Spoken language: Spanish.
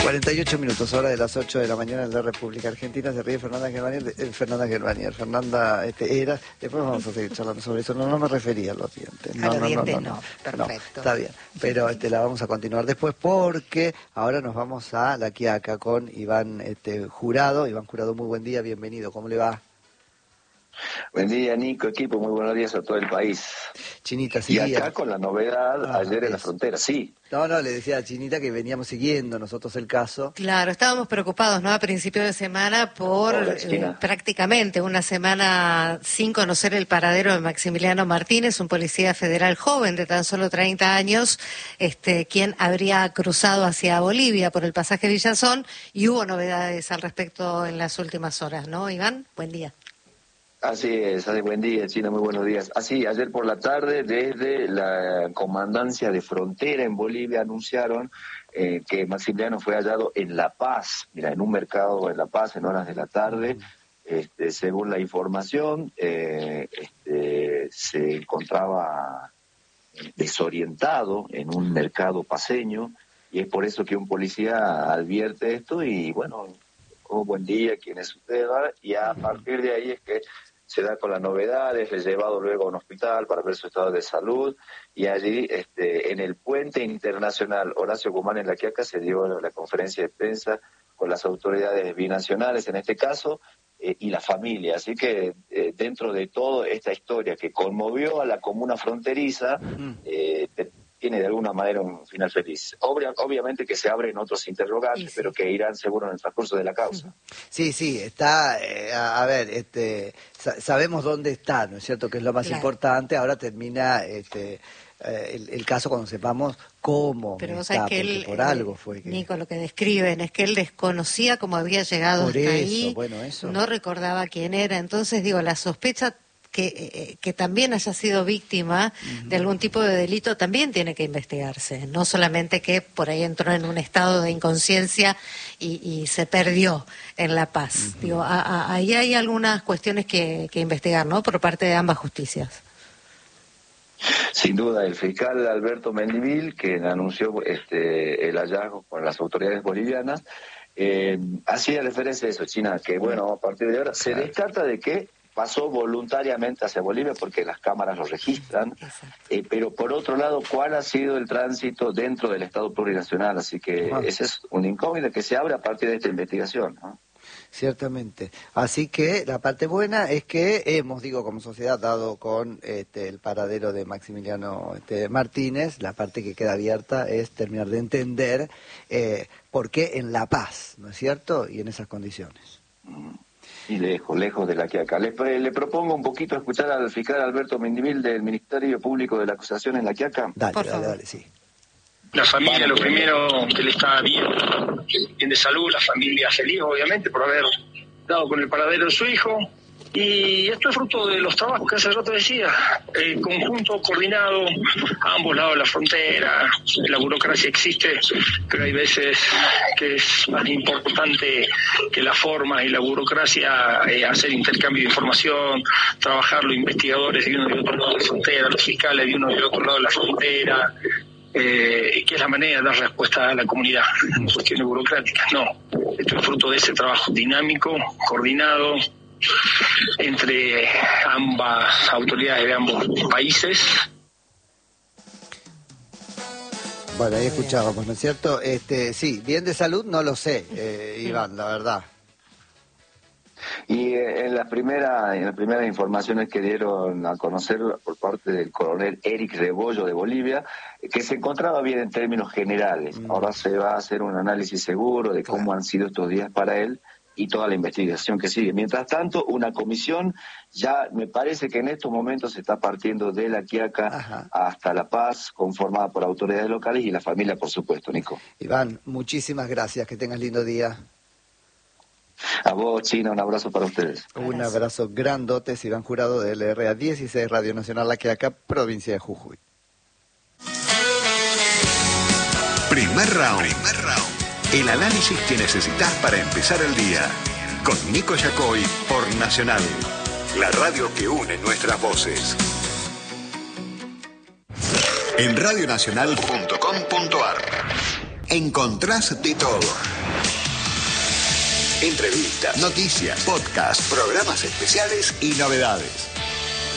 48 minutos, hora de las 8 de la mañana en la República Argentina. Se ríe Fernanda Germanier. Fernanda era. Después vamos a seguir charlando sobre eso. No me refería a los dientes. No. Perfecto. No, está bien. Pero la vamos a continuar después porque ahora nos vamos a La Quiaca con Iván Jurado. Iván Jurado, muy buen día, bienvenido. ¿Cómo le va? Buen día, Nico, equipo, muy buenos días a todo el país. Chinita, sí. Y acá con la novedad, ayer en la frontera, sí. No, le decía a Chinita que veníamos siguiendo nosotros el caso. Claro, estábamos preocupados, ¿no? A principio de semana por prácticamente una semana sin conocer el paradero de Maximiliano Martínez, un policía federal joven de tan solo 30 años, quien habría cruzado hacia Bolivia por el pasaje Villazón, y hubo novedades al respecto en las últimas horas, ¿no, Iván? Buen día. Así es, buen día, China, muy buenos días. Así, ayer por la tarde, desde la Comandancia de Frontera en Bolivia, anunciaron que Maximiliano fue hallado en La Paz, en un mercado en La Paz, en horas de la tarde. Según la información, se encontraba desorientado en un mercado paceño, y es por eso que un policía advierte esto y, buen día, ¿quién es usted? Y a partir de ahí es que se da con las novedades, es llevado luego a un hospital para ver su estado de salud, y allí en el puente internacional Horacio Guzmán en La Quiaca se dio la conferencia de prensa con las autoridades binacionales en este caso y la familia. Así que dentro de todo esta historia que conmovió a la comuna fronteriza, tiene de alguna manera un final feliz. Obviamente que se abren otros interrogantes, pero que irán seguro en el transcurso de la causa. Sí, está, sabemos dónde está, ¿no es cierto?, que es lo más importante. Ahora termina el caso cuando sepamos cómo pero está, que porque él, por algo fue que... Nico, lo que describen es que él desconocía cómo había llegado por hasta eso, ahí, no recordaba quién era. Entonces, la sospecha que también haya sido víctima de algún tipo de delito también tiene que investigarse, no solamente que por ahí entró en un estado de inconsciencia y se perdió en La Paz. Ahí hay algunas cuestiones que investigar, ¿no?, por parte de ambas justicias. Sin duda, el fiscal Alberto Mendivil, que anunció el hallazgo con las autoridades bolivianas, hacía referencia a eso, China, que a partir de ahora se descarta de que pasó voluntariamente hacia Bolivia porque las cámaras lo registran, pero por otro lado, ¿cuál ha sido el tránsito dentro del Estado plurinacional? Así que ese es un incógnito que se abre a partir de esta investigación, ¿no? Ciertamente. Así que la parte buena es que hemos, como sociedad, dado con el paradero de Maximiliano Martínez. La parte que queda abierta es terminar de entender por qué en La Paz, ¿no es cierto?, y en esas condiciones. Y lejos de La Quiaca. Le propongo un poquito escuchar al fiscal Alberto Mendivil del Ministerio Público de la Acusación en La Quiaca. Dale, sí. La familia, lo primero, que le está bien de salud, la familia feliz, obviamente, por haber dado con el paradero de su hijo. Y esto es fruto de los trabajos que hace rato decía, conjunto, coordinado, a ambos lados de la frontera. La burocracia existe, pero hay veces que es más importante que la forma y la burocracia, hacer intercambio de información, trabajar los investigadores de uno y otro lado de la frontera, los fiscales de uno y otro lado de la frontera, que es la manera de dar respuesta a la comunidad en cuestiones burocráticas. No, esto es fruto de ese trabajo dinámico, coordinado, entre ambas autoridades de ambos países. Bueno, ahí escuchábamos, ¿no es cierto? Sí, bien de salud no lo sé, Iván, la verdad. Y en las primeras informaciones que dieron a conocer por parte del coronel Eric Rebollo de Bolivia, que se encontraba bien en términos generales. Ahora se va a hacer un análisis seguro de cómo han sido estos días para él y toda la investigación que sigue. Mientras tanto, una comisión ya me parece que en estos momentos se está partiendo de La Quiaca hasta La Paz, conformada por autoridades locales y la familia, por supuesto, Nico. Iván, muchísimas gracias, que tengas lindo día. A vos, China, un abrazo para ustedes. Un abrazo grandote, Iván Jurado de LRA 16, Radio Nacional La Quiaca, provincia de Jujuy. Primer round. El análisis que necesitas para empezar el día. Con Nico Yacoy por Nacional, la radio que une nuestras voces. En radionacional.com.ar encontrás de todo. Entrevistas, noticias, podcasts, programas especiales y novedades.